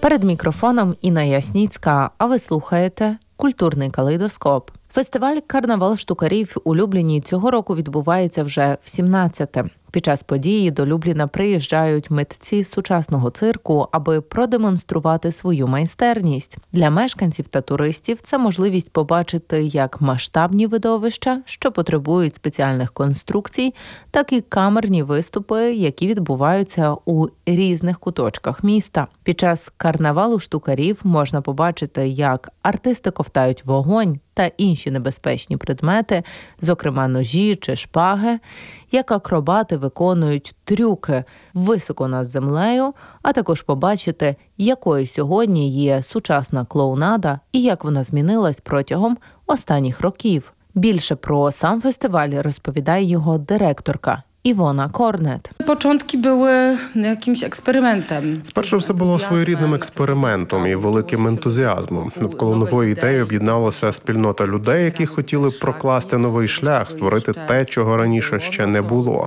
Перед мікрофоном Інна Ясніцька, а ви слухаєте «Культурний калейдоскоп». Фестиваль «Карнавал штукарів» у Любліні цього року відбувається вже в 17-те. Під час події до Любліна приїжджають митці сучасного цирку, аби продемонструвати свою майстерність. Для мешканців та туристів це можливість побачити як масштабні видовища, що потребують спеціальних конструкцій, так і камерні виступи, які відбуваються у різних куточках міста. Під час «Карнавалу штукарів» можна побачити, як артисти ковтають вогонь та інші небезпечні предмети, зокрема ножі чи шпаги, як акробати виконують трюки високо над землею, а також побачити, якою сьогодні є сучасна клоунада і як вона змінилась протягом останніх років. Більше про сам фестиваль розповідає його директорка Івона Корнет. Початки були якимось експериментом. Спершу все було своєрідним експериментом і великим ентузіазмом. Навколо нової ідеї об'єдналася спільнота людей, які хотіли прокласти новий шлях, створити те, чого раніше ще не було.